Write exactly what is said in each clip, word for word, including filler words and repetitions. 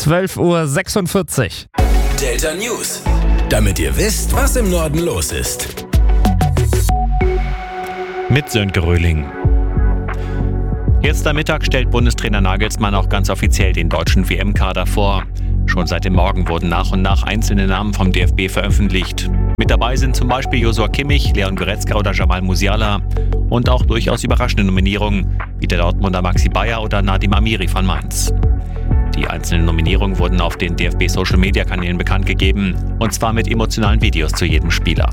zwölf Uhr sechsundvierzig. Delta News. Damit ihr wisst, was im Norden los ist. Mit Sönke Röhling. Jetzt am Mittag stellt Bundestrainer Nagelsmann auch ganz offiziell den deutschen W M-Kader vor. Schon seit dem Morgen wurden nach und nach einzelne Namen vom D F B veröffentlicht. Mit dabei sind zum Beispiel Joshua Kimmich, Leon Goretzka oder Jamal Musiala. Und auch durchaus überraschende Nominierungen, wie der Dortmunder Maxi Bayer oder Nadim Amiri von Mainz. Die einzelnen Nominierungen wurden auf den D F B-Social-Media-Kanälen bekannt gegeben, und zwar mit emotionalen Videos zu jedem Spieler.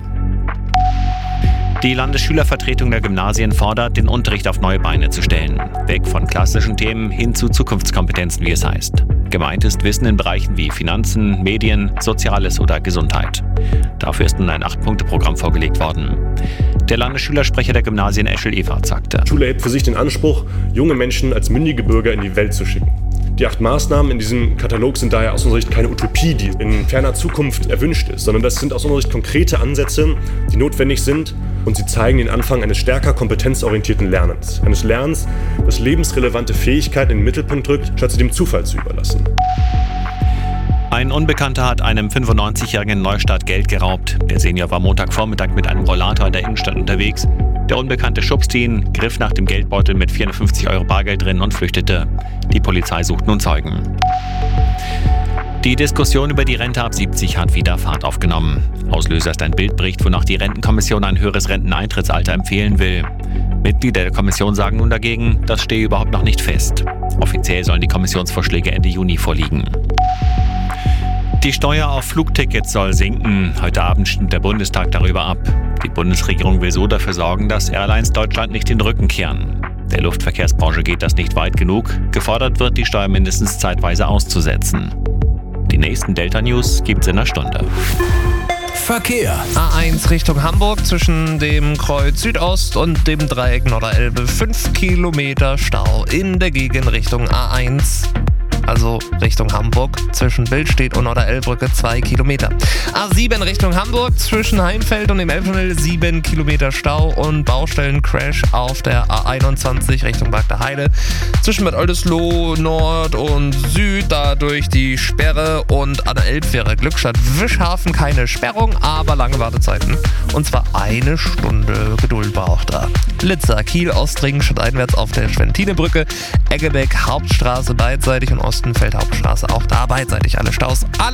Die Landesschülervertretung der Gymnasien fordert, den Unterricht auf neue Beine zu stellen. Weg von klassischen Themen hin zu Zukunftskompetenzen, wie es heißt. Gemeint ist Wissen in Bereichen wie Finanzen, Medien, Soziales oder Gesundheit. Dafür ist nun ein acht-Punkte-Programm vorgelegt worden. Der Landesschülersprecher der Gymnasien, Eschel Evert, sagte: Die Schule hebt für sich den Anspruch, junge Menschen als mündige Bürger in die Welt zu schicken. Die acht Maßnahmen in diesem Katalog sind daher aus unserer Sicht keine Utopie, die in ferner Zukunft erwünscht ist, sondern das sind aus unserer Sicht konkrete Ansätze, die notwendig sind, und sie zeigen den Anfang eines stärker kompetenzorientierten Lernens. Eines Lernens, das lebensrelevante Fähigkeiten in den Mittelpunkt rückt, statt sie dem Zufall zu überlassen. Ein Unbekannter hat einem fünfundneunzigjährigen in Neustadt Geld geraubt. Der Senior war Montagvormittag mit einem Rollator in der Innenstadt unterwegs. Der Unbekannte schubste ihn, griff nach dem Geldbeutel mit vierhundertfünfzig Euro Bargeld drin und flüchtete. Die Polizei sucht nun Zeugen. Die Diskussion über die Rente ab siebzig hat wieder Fahrt aufgenommen. Auslöser ist ein Bildbericht, wonach die Rentenkommission ein höheres Renteneintrittsalter empfehlen will. Mitglieder der Kommission sagen nun dagegen, das stehe überhaupt noch nicht fest. Offiziell sollen die Kommissionsvorschläge Ende Juni vorliegen. Die Steuer auf Flugtickets soll sinken. Heute Abend stimmt der Bundestag darüber ab. Die Bundesregierung will so dafür sorgen, dass Airlines Deutschland nicht den Rücken kehren. Der Luftverkehrsbranche geht das nicht weit genug. Gefordert wird, die Steuer mindestens zeitweise auszusetzen. Die nächsten Delta News gibt's in einer Stunde. Verkehr. A eins Richtung Hamburg zwischen dem Kreuz Südost und dem Dreieck Norderelbe. fünf Kilometer Stau in der Gegend Richtung A eins. Also Richtung Hamburg, zwischen Billstedt und Norderelbrücke zwei Kilometer. A sieben Richtung Hamburg, zwischen Heinfeld und dem Elbtunnel sieben Kilometer Stau und Baustellencrash auf der A einundzwanzig Richtung Bad der Heide. Zwischen Bad Oldesloe Nord und Süd, dadurch die Sperre, und an der Elbfähre Glückstadt Wischhafen keine Sperrung, aber lange Wartezeiten. Und zwar eine Stunde Geduld braucht er. Litzer, Kiel, Ostring, stadteinwärts auf der Schwentinebrücke, Eggebeck, Hauptstraße beidseitig und Ostenfeld Hauptstraße, auch da beidseitig alle Staus. Alle